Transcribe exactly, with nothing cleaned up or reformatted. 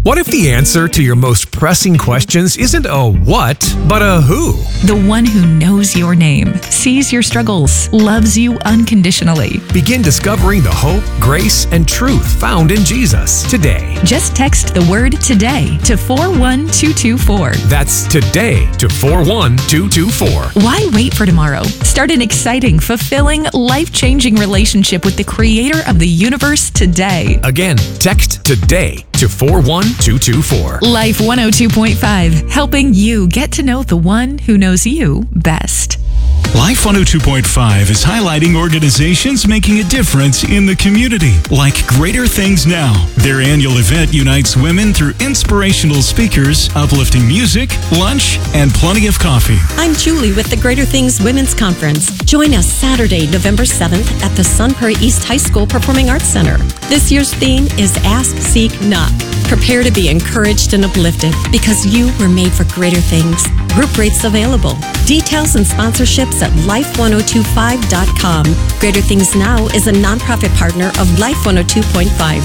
What if the answer to your most pressing questions isn't a what, but a who? The one who knows your name, sees your struggles, loves you unconditionally. Begin discovering the hope, grace, and truth found in Jesus today. Just text the word today to four one two two four. That's today to four one two two four. Why wait for tomorrow? Start an exciting, fulfilling, life-changing relationship with the creator of the universe today. Again, text today to four one two two four. Life one oh two point five, helping you get to know the one who knows you best. Life one oh two point five is highlighting organizations making a difference in the community, like Greater Things Now. Their annual event unites women through inspirational speakers, uplifting music, lunch, and plenty of coffee. I'm Julie with the Greater Things Women's Conference. Join us Saturday, November seventh at the Sun Prairie East High School Performing Arts Center. This year's theme is Ask, Seek, Knock. Prepare to be encouraged and uplifted because you were made for greater things. Group rates available. Details and sponsorships at life one oh two five dot com. Greater Things Now is a nonprofit partner of Life one oh two point five.